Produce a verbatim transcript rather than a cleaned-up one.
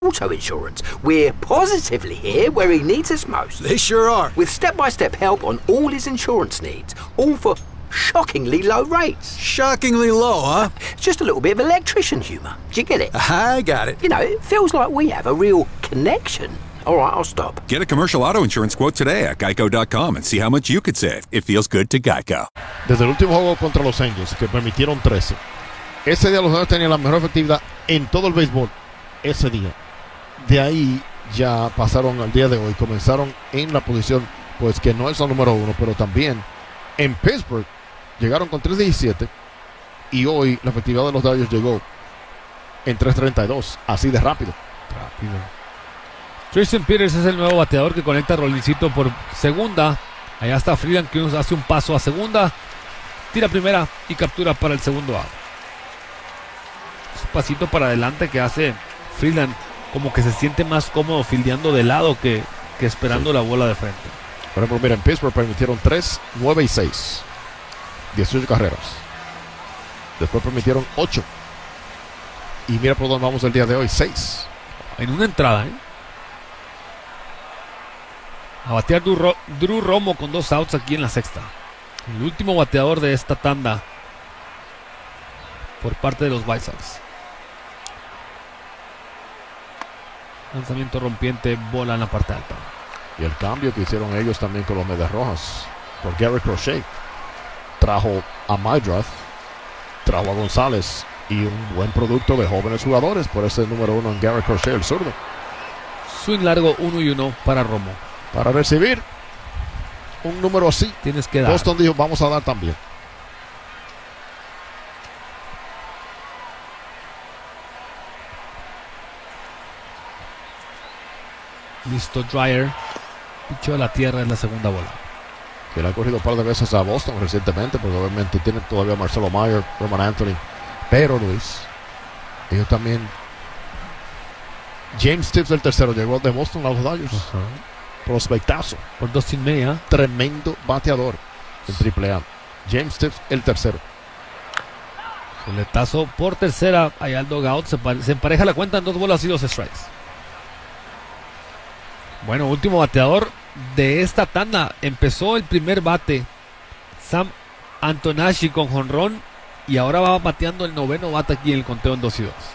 Auto Insurance. We're positively here where he needs us most. They sure are. With step-by-step help on all his insurance needs, all for shockingly low rates. Shockingly low, huh? It's just a little bit of electrician humour. Do you get it? I got it. You know, it feels like we have a real connection. All right, I'll stop. Get a commercial auto insurance quote today at geico dot com and see how much you could save. It feels good to Geico. Desde el último juego contra los Angels, que permitieron trece, ese día los Angels tenían la mejor efectividad en todo el béisbol. Ese día. De ahí ya pasaron al día de hoy, comenzaron en la posición, pues que no es el número uno, pero también en Pittsburgh llegaron con tres diecisiete y hoy la efectividad de los Dodgers llegó en tres treinta y dos, así de rápido. Rápido. Tristan Peters es el nuevo bateador que conecta a Rolincito por segunda. Allá está Freeland, que hace un paso a segunda, tira primera y captura para el segundo out. Es un pasito para adelante que hace Freeland, como que se siente más cómodo fildeando de lado que, que esperando sí. la bola de frente. Por ejemplo, mira, en Pittsburgh permitieron tres, nueve y seis. dieciocho carreras. Después permitieron ocho. Y mira por dónde vamos el día de hoy, seis. En una entrada, ¿eh? A batear Drew, Drew Romo con dos outs aquí en la sexta. El último bateador de esta tanda por parte de los White Sox. Lanzamiento rompiente, bola en la parte alta. Y el cambio que hicieron ellos también con los Medias Rojas por Gary Crochet. Trajo a Mydrath, trajo a González y un buen producto de jóvenes jugadores por ese número uno en Gary Crochet, el zurdo. Swing largo, uno y uno para Romo. Para recibir un número así, tienes que dar. Boston dijo, vamos a dar también. Listo, Dryer. Pichó a la tierra en la segunda bola. Que le ha corrido un par de veces a Boston recientemente, porque obviamente tienen todavía a Marcelo Mayer, Roman Anthony. Pero, Luis, ellos también. James Tibbs, el tercero, llegó de Boston a los Dodgers. Uh-huh. Prospectazo. Por dos sin media. Tremendo bateador en triple A. James Tibbs, el tercero. Soletazo por tercera. Allá al dugout. Se, se empareja la cuenta en dos bolas y dos strikes. Bueno, último bateador de esta tanda. Empezó el primer bate Sam Antonashi con jonrón y ahora va bateando el noveno bate aquí en el conteo en dos y dos.